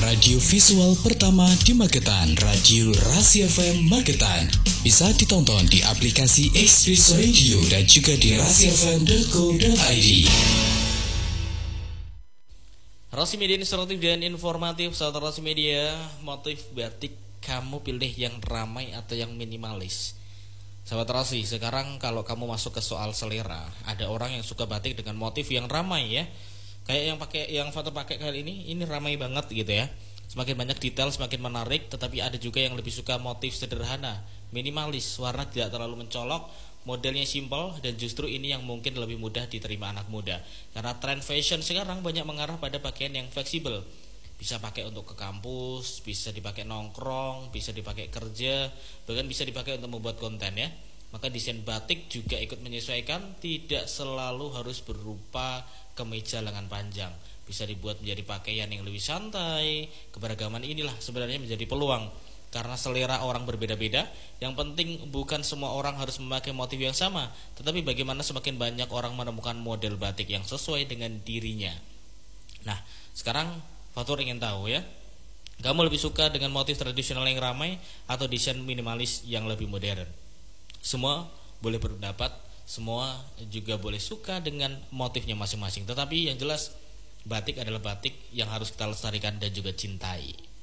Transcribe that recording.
radio visual pertama di Magetan, Radio Rasi FM Magetan. Bisa ditonton di aplikasi Express Radio dan juga di rasifm.co.id. Rasi Media instruktif dan informatif. Sahabat Rasi Media, motif batik kamu pilih yang ramai atau yang minimalis? Sahabat Rasi, sekarang kalau kamu masuk ke soal selera, ada orang yang suka batik dengan motif yang ramai ya. Kayak yang foto pakai kali ini ramai banget gitu ya. Semakin banyak detail semakin menarik, tetapi ada juga yang lebih suka motif sederhana, minimalis, warna tidak terlalu mencolok, modelnya simpel, dan justru ini yang mungkin lebih mudah diterima anak muda. Karena tren fashion sekarang banyak mengarah pada pakaian yang fleksibel. Bisa pakai untuk ke kampus, bisa dipakai nongkrong, bisa dipakai kerja, bahkan bisa dipakai untuk membuat konten ya. Maka desain batik juga ikut menyesuaikan, tidak selalu harus berupa kemeja lengan panjang. Bisa dibuat menjadi pakaian yang lebih santai. Keberagaman inilah sebenarnya menjadi peluang. Karena selera orang berbeda-beda, yang penting bukan semua orang harus memakai motif yang sama, tetapi bagaimana semakin banyak orang menemukan model batik yang sesuai dengan dirinya. Nah, sekarang Fatur ingin tahu ya, kamu lebih suka dengan motif tradisional yang ramai atau desain minimalis yang lebih modern? Semua boleh berpendapat, semua juga boleh suka dengan motifnya masing-masing. Tetapi yang jelas, batik adalah batik yang harus kita lestarikan dan juga cintai.